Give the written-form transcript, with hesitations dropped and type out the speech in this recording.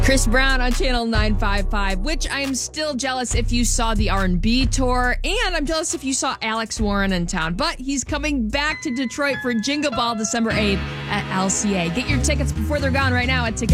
Chris Brown on Channel 955, which I am still jealous if you saw the R&B tour, and I'm jealous if you saw Alex Warren in town. But he's coming back to Detroit for Jingle Ball December 8th at LCA. Get your tickets before they're gone right now at Ticket